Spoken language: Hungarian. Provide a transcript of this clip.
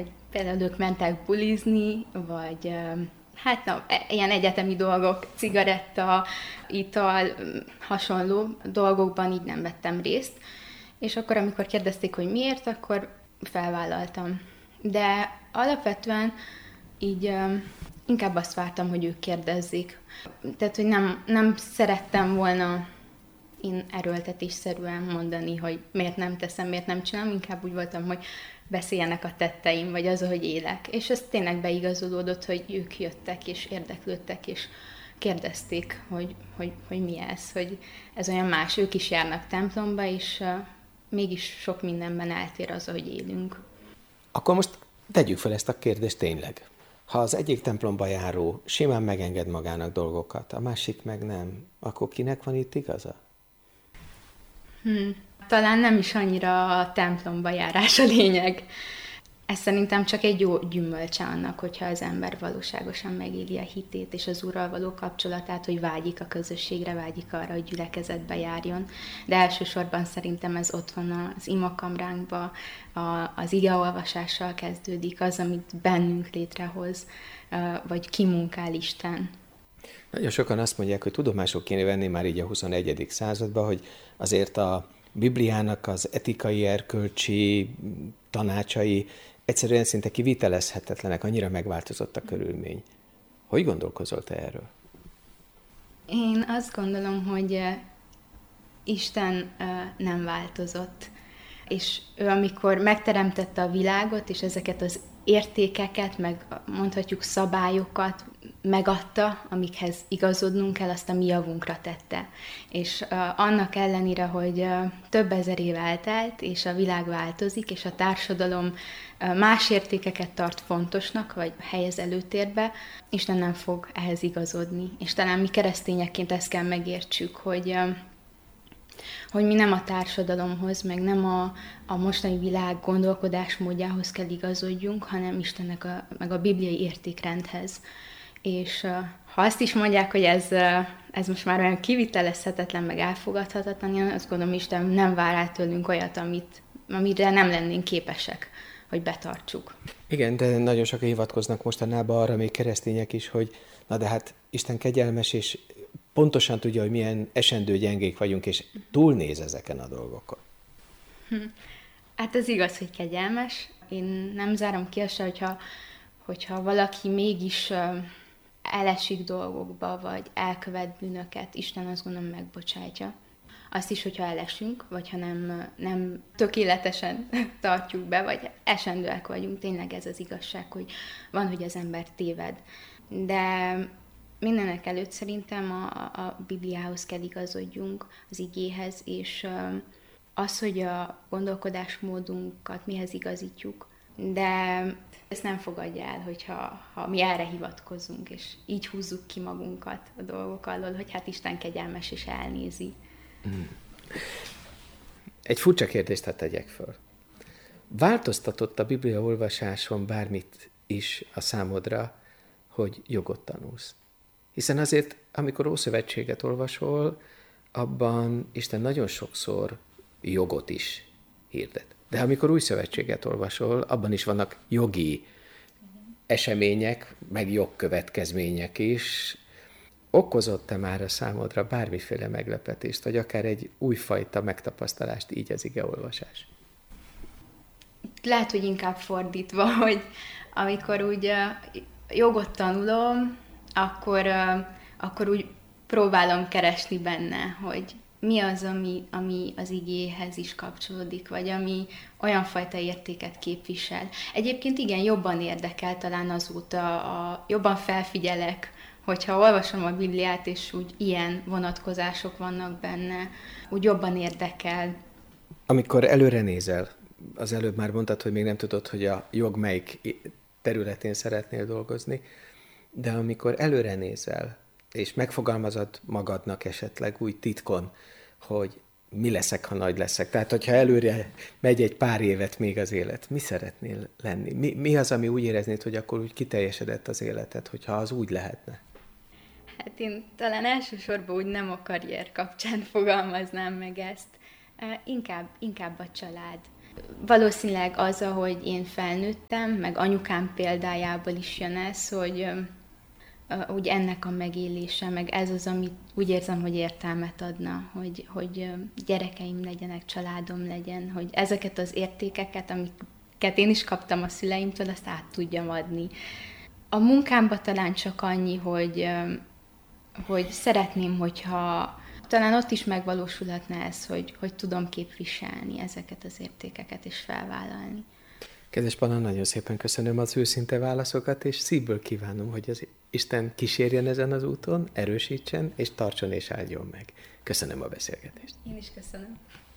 hogy például ők mentek bulizni, vagy ilyen egyetemi dolgok, cigaretta, ital, hasonló dolgokban így nem vettem részt. És akkor, amikor kérdezték, hogy miért, akkor felvállaltam. De alapvetően így inkább azt vártam, hogy ők kérdezzék. Tehát, hogy nem szerettem volna én erőltetésszerűen mondani, hogy miért nem teszem, miért nem csinálom, inkább úgy voltam, hogy beszéljenek a tetteim, vagy az, hogy élek. És ez tényleg beigazolódott, hogy ők jöttek, és érdeklődtek, és kérdezték, hogy mi ez, hogy ez olyan más. Ők is járnak templomba, és mégis sok mindenben eltér az, hogy élünk. Akkor most tegyük fel ezt a kérdést tényleg. Ha az egyik templomba járó simán megenged magának dolgokat, a másik meg nem, akkor kinek van itt igaza? Talán nem is annyira a templomba járás a lényeg. Ez szerintem csak egy jó gyümölcse annak, hogyha az ember valóságosan megéli a hitét és az Úrral való kapcsolatát, hogy vágyik a közösségre, vágyik arra, hogy gyülekezetbe járjon. De elsősorban szerintem ez ott van az imakamránkban, az igeolvasással kezdődik, az, amit bennünk létrehoz, vagy kimunkál Isten. Nagyon sokan azt mondják, hogy tudomásul kéne venni már így a 21. században, hogy azért a Bibliának az etikai, erkölcsi tanácsai egyszerűen szinte kivitelezhetetlenek, annyira megváltozott a körülmény. Hogy gondolkozol te erről? Én azt gondolom, hogy Isten nem változott. És ő, amikor megteremtette a világot, és ezeket az értékeket, meg mondhatjuk szabályokat megadta, amikhez igazodnunk kell, azt a mi javunkra tette. És annak ellenére, hogy több ezer év eltelt, és a világ változik, és a társadalom más értékeket tart fontosnak, vagy helyez előtérbe, Isten nem fog ehhez igazodni. És talán mi keresztényekként ezt kell megértsük, hogy mi nem a társadalomhoz, meg nem a mostani világ gondolkodásmódjához kell igazodjunk, hanem Istennek meg a bibliai értékrendhez. És ha azt is mondják, hogy ez most már olyan kivitelezhetetlen, meg elfogadhatatlan, én azt gondolom, Isten nem vár el tőlünk olyat, amire nem lennénk képesek, hogy betartsuk. Igen, de nagyon sokan hivatkoznak mostanában arra még keresztények is, hogy na de hát Isten kegyelmes, és pontosan tudja, hogy milyen esendő gyengék vagyunk, és túlnéz ezeken a dolgokon. Hát ez igaz, hogy kegyelmes. Én nem zárom ki azt, hogyha valaki mégis elesik dolgokba, vagy elkövet bűnöket, Isten azt gondolom megbocsátja. Azt is, hogyha elesünk, vagy ha nem tökéletesen tartjuk be, vagy esendőek vagyunk, tényleg ez az igazság, hogy van, hogy az ember téved. De mindenek előtt szerintem a Bibliához kell igazodjunk, az igéhez, és az, hogy a gondolkodásmódunkat mihez igazítjuk, de ezt nem fogadja el, hogyha mi erre hivatkozunk, és így húzzuk ki magunkat a dolgok alól, hogy hát Isten kegyelmes és elnézi. Egy furcsa kérdést tegyek föl. Változtatott a Biblia olvasáson bármit is a számodra, hogy jogot tanulsz? Hiszen azért, amikor Ószövetséget olvasol, abban Isten nagyon sokszor jogot is hirdet. De amikor Új Szövetséget olvasol, abban is vannak jogi események, meg jogkövetkezmények is. Okozott-e már a számodra bármiféle meglepetést, vagy akár egy újfajta megtapasztalást így az igeolvasás? Lehet, hogy inkább fordítva, hogy amikor úgy jogot tanulom, akkor úgy próbálom keresni benne, hogy mi az, ami az igéhez is kapcsolódik, vagy ami olyan fajta értéket képvisel. Egyébként igen, jobban érdekel talán azóta, jobban felfigyelek, hogyha olvasom a Bibliát, és úgy ilyen vonatkozások vannak benne, úgy jobban érdekel. Amikor előre nézel, az előbb már mondtad, hogy még nem tudod, hogy a jog melyik területén szeretnél dolgozni, de amikor előre nézel, és megfogalmazod magadnak esetleg úgy titkon, hogy mi leszek, ha nagy leszek. Tehát, hogyha előre megy egy pár évet még az élet, mi szeretnél lenni? Mi az, ami úgy éreznéd, hogy akkor úgy kiteljesedett az életed, hogyha az úgy lehetne? Hát én talán elsősorban úgy nem a karrier kapcsán fogalmaznám meg ezt. Inkább a család. Valószínűleg az, ahogy én felnőttem, meg anyukám példájából is jön ez, hogy ennek a megélése, meg ez az, amit úgy érzem, hogy értelmet adna, hogy gyerekeim legyenek, családom legyen, hogy ezeket az értékeket, amiket én is kaptam a szüleimtől, azt át tudjam adni. A munkámban talán csak annyi, hogy szeretném, hogyha talán ott is megvalósulhatna ez, hogy tudom képviselni ezeket az értékeket és felvállalni. Kedves Panna, nagyon szépen köszönöm az őszinte válaszokat, és szívből kívánom, hogy az Isten kísérjen ezen az úton, erősítsen, és tartson és áldjon meg. Köszönöm a beszélgetést. Én is köszönöm.